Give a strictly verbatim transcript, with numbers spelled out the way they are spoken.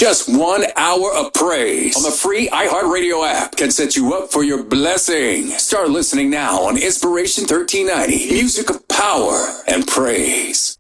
Just one hour of praise on the free iHeartRadio app can set you up for your blessing. Start listening now on Inspiration thirteen ninety. Music of power and praise.